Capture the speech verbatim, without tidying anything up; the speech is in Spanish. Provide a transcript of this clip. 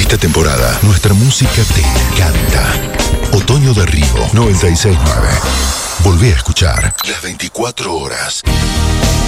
Esta temporada, nuestra música te encanta. Otoño de Río noventa y seis punto nueve. Volvé a escuchar las veinticuatro horas.